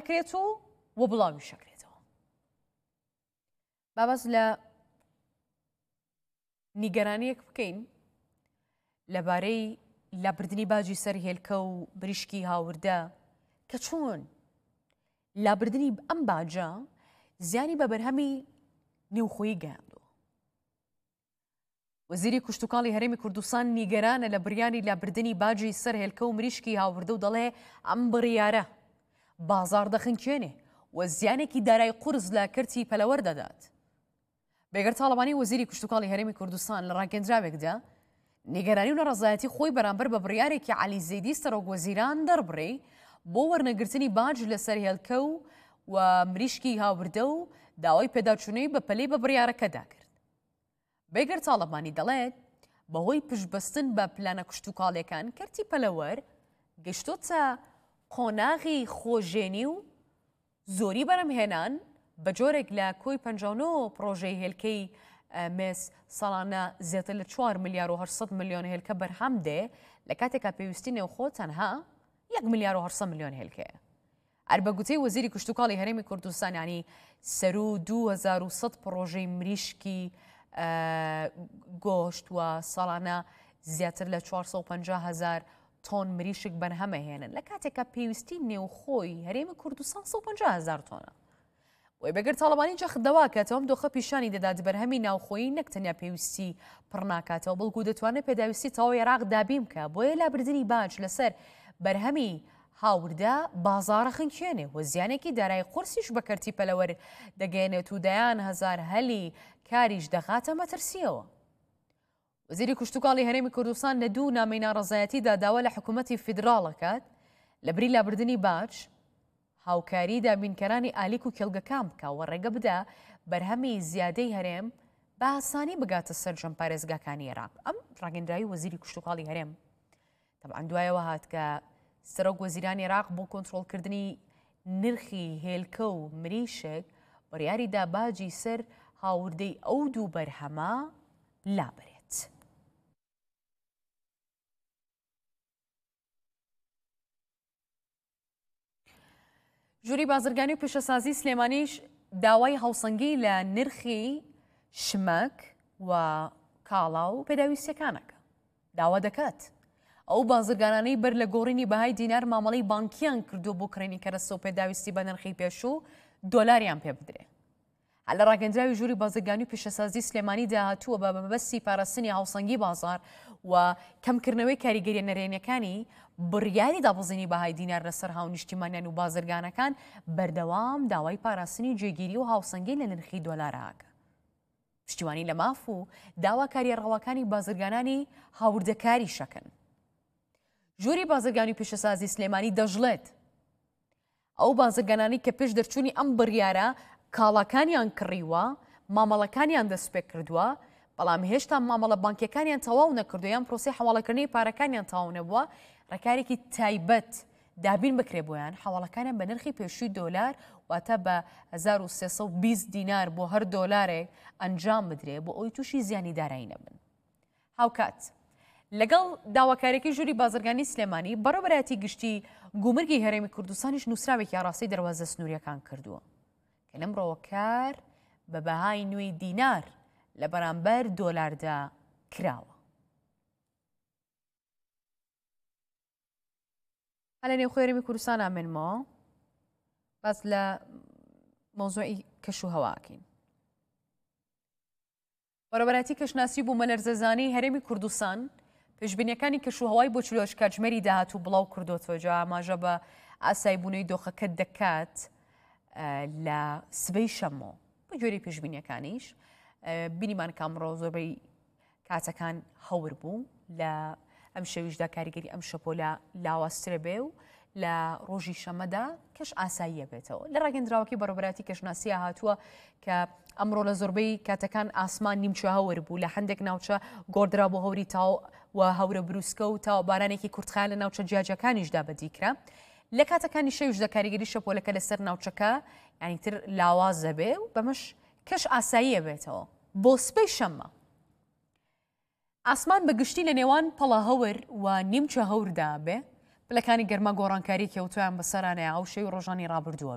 ئەکرێت و بڵاوی شەکرێتەوە. بابەت لە نیگەرانیەک بکەین لەبارەی لابردنی باجی سەر هێلکە و بریشکی هاوردە کە چۆن لابردنی ئەم باجە زیانی بە بەرهەمی نێوخۆیی گەیاندووە. وەزیری کشتوکاڵی هەرێمی کوردستان نیگەرانە لە بریانی لابردنی باجی سەر هێلکە و مریشکی هاوردە و دەڵێ ئەم بڕیارە بازار دەخنکێنێ و زیانێکی دارای قورس لە کەرتی پەلەوەەر دەدات. بێگەر تاڵبانی وەزیری کشتوکاڵی هەرێمی کوردستان لە ڕاگەندراوێکدا نیگەرانی و نەڕەزایەتی خۆی بەرامبەر بە بڕیارێکی عەلی زەیدی سەرۆکوەزیران دەربڕێ بۆ وەرنەگرتنی باج لەسەر هێلکە و مریشکی هاوردە و داوای پێداچوونەی بە پەلەی بە بڕیارەکەدا کرد. بێگەر تاڵبانی دەڵێت بەهۆی پشتبەستن بە پلانە کشتوکاڵیەکان کەرتی پەلەوەەر گەشتۆتە قۆناغی خۆژێنی و زۆری بەرەمهێنان بە جۆرێک لە کۆی 59 پرۆژەی هێلکەی مس ساڵانە زیاتر لە 4 ملیار و 800 ملیۆن هێلکە بەرهەم دێ لە کاتێکا پێویستی نێوخۆ تەنها 1 ملیار و 800 ملیۆن هێلکەیە. ئەربەگوتەی وەزیری کشتوکاڵی هەرێمی کوردستان ینی سەر و 2100 پرۆژەی مریشکی گۆشت و ساڵانە زیاتر لە 450,000 تۆن مریشک بەرهەمەهێنن لە کاتێکە پێویستی نێوخۆی هەرێمی کوردستان 150,000 تۆنە. وی بەگەر تاڵبانی جەخدەوا کاتەوەم دۆخە پیشانی دەدات بەرهەمی ناوخۆیی نەک تەنیا پێویستی پڕناکاتەوە بەڵکو دەتوانێت پێداویستی تەواوی عێراق دابین بکە بۆیە لابردنی باج لەسەر بەرهەمی هاوردە بازارە خنکێنێ و زیانێکی دارای قورسیش بە کەرتی پەلەوەر دەگەێنێت و دەیان هەزار هەلی کاریش دەخاتە مەترسیەوە. وەزیری کشتوکاڵی هەرێمی کوردستان لە دوو نامەی ناڕەزایەتیدا داوا لە حکوومەتی فیدراڵەکات لە بری لابردنی باج هاوکاری دابینکەرانی ئالیک و کێڵگەکان بکە و ڕێگە بدە بەرهەمی زیادەی هەرێم بە ئاسانی بگاتە سەرجەم پارێزگاکانی عێراق. ئەم ڕاگەندراوی وەزیری کشتوکاڵی هەرێم تەبعاً دوایەوە هات کە سەرۆک وەزیرانی عێراق بۆ کۆنتڕۆڵکردنی نرخی هێلکە و مریشک بڕیاریدا باجی سەر هاوردەی ئەو دوو بەرهەمە لابرێت. ژووری بازرگانی و پیشەسازی سلێمانیش داوای هەڵسەنگی لە نرخی شمەک و کاڵا و پێداویستیەکانەکە داوا دەکات. ئەو بازرگانانەی بەر لە گۆڕینی بەهای دینار مامەڵەی بانکیان کردو بۆ کڕینی کەرەستە و پێداویستی بە نرخی پێشوو دۆلاریان پێ بدرێ. هەر لە ڕاگەندراوی ژووری بازرگانی و پیشەسازی سلێمانی داهاتووە بە مەبەستی پاراستنی هەڵسەنگی بازار و کەمکردنەوەی کاریگەریە نەرێنیەکانی بڕیاری دابەزینی بەهای دینار لەسەر هاو نیشتیمانیان و بازرگانەکان بەردەوام داوای پاراستنی جێگیری و هاوسەنگی لە نرخی دۆلارەکە. پشتیوانی لە ماف و داوا کاریێڕەوەکانی بازرگانانی هاوردەکاری شەکن. ژووری بازرگانی و پیشەسازی سلێمانی دەژڵێت ئەو بازرگانانی کە پێش دەرچوونی ئەم بڕیارە کاڵاکانیان کڕیوە مامەڵەکانیان دەست پێ کردووە بەڵام هێشتا مامەڵە بانکیەکانیان تەواو نەکردو یان پرۆسی حواڵەکردنی پارەکانیان تەواو نەبووە ڕێکارێکی تایبەت دابین بکرێ بۆیان حواڵەکانیان بە نرخی پێشووی دۆلار واتە بە 1320 دینار بۆ هەر دۆلارێک ئەنجام بدرێ بۆ ئەوی تووشی زیانی دارایی نەبن. هاوکات لەگەڵ داواکارێکی ژووری بازرگانی سلێمانی بەڕێوەبەرایەتی گشتی گومرگی هەرێمی کوردستانیش نووسراوێکی یاڕاستی دەواازە سنووریەکان کردووە کە لەمڕۆوە کار بە بەهای نوێی دینار لە بەرامبەر دۆلاردا کراوە. هەلە نێوخۆی هەرێمی کوردستان ئامێنمەوە باس لە مۆزوعی کەشوهەواکەین. بەڕێوەبەرایەتی کەشناسی بوو مەلەرزەزانی هەرێمی کوردستان پێشبینیەکانی کەشوهەوای بۆ چلۆش کاتژمێری داهاتوو بڵاو کردوتەوە جا ئاماژە بە ئاسایبوونەوەی دۆخەکە دەکات لە سبەی شەمۆ بە گوێرەی پێشبینیەکانیش بینیمان کامڕۆ زۆربەی کاتەکان هەور بوو لە ئەم شەویشدا کاریگەری ئەم شەپۆ لە لاوااسترە بێ و لە ڕۆژی شەمەدا کەش ئاساییە بێتەوە. لە ڕاگەندراوەکەی بەڕێوەبەرایەتی کەشناسیە هاتووە کە ئەمڕۆ لە زۆربەی کاتەکان ئاسمان نیمچە هەور بوو لە هەندێک ناوچە گۆڕدرا بۆ هەوری تاو و هەورە بروسکە و تاو بارانێکی کورتخایە لە ناوچە جیاجەکانیشدا بەدیکرا. لە کاتەکانی شەویشدا کاریگەری شەپۆلەکە لەسەر ناوچەکە یانیتر لاوازە بێ و بەمەش کەش ئاساییە بێتەوە بۆ سبەی شەممە. ئاسمان بەگشتی لە نێوان پەڵە هەور و نیمچە هەوردا بێ پلەکانی گەرمە گۆڕانکاری کەوتویان بەسەرانەیە ئەو شەوی ڕۆژانی ڕابردووە.